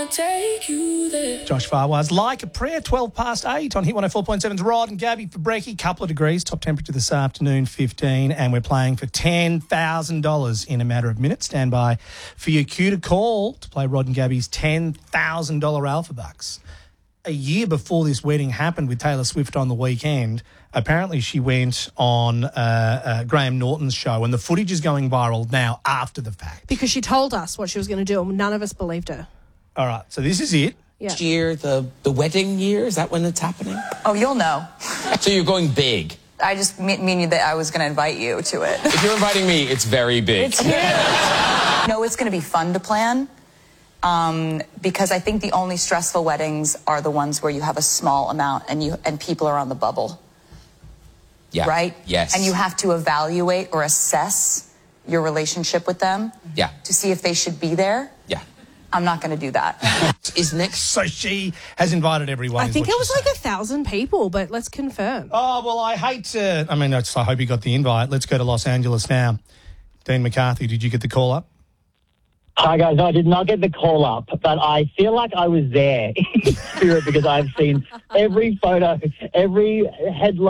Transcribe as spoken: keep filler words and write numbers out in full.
Take you there. Josh Farwaz, Like a Prayer, twelve past eight on Hit one oh four point seven's Rod and Gabby for Brekkie. Couple of degrees, top temperature this afternoon, fifteen, and we're playing for ten thousand dollars in a matter of minutes. Stand by for your cue to call to play Rod and Gabby's ten thousand dollars Alpha Bucks. A year before this wedding happened with Taylor Swift on the weekend, apparently she went on uh, uh, Graham Norton's show, and the footage is going viral now after the fact. Because she told us what she was going to do and none of us believed her. All right, so this is it. Yeah. Next year, the, the wedding year, is that when it's happening? Oh, you'll know. So you're going big. I just mean mean that I was going to invite you to it. If you're inviting me, it's very big. It's huge. No, it's going to be fun to plan um, because I think the only stressful weddings are the ones where you have a small amount and you and people are on the bubble. Yeah. Right? Yes. And you have to evaluate or assess your relationship with them. Yeah. To see if they should be there. Yeah. I'm not going to do that. Is next... So she has invited everyone. I is think what it was she's like saying. a thousand people, but let's confirm. Oh, well, I hate to... I mean, that's, I hope you got the invite. Let's go to Los Angeles now. Dean McCarthy, did you get the call up? Hi, guys. No, I did not get the call up, but I feel like I was there in spirit because I've seen every photo, every headline.